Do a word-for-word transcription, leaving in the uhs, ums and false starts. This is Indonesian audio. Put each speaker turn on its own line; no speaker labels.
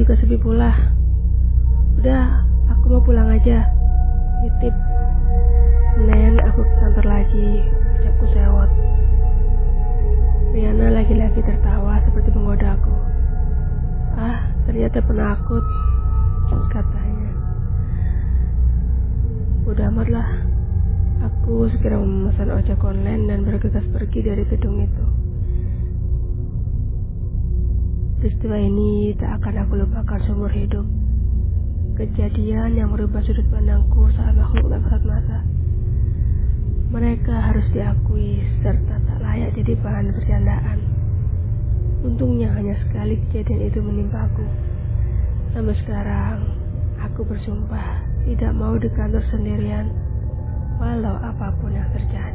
juga sepi pula. Udah, aku mau pulang aja. Titip. Senin aku ke kantor lagi, ucapku sewot. Riana lagi-lagi tertawa seperti menggoda aku. Ah, ternyata penakut, katanya. Udah amat lah. Aku segera memesan ojek online dan bergegas pergi dari gedung itu. Peristiwa ini tak akan aku lupakan seumur hidup. Kejadian yang merubah sudut pandangku soal makhluk tak kasat mata. Mereka harus diakui serta tak layak jadi bahan bercandaan. Untungnya hanya sekali kejadian itu menimpa aku. Sampai sekarang, aku bersumpah tidak mau di kantor sendirian, walau apapun yang terjadi.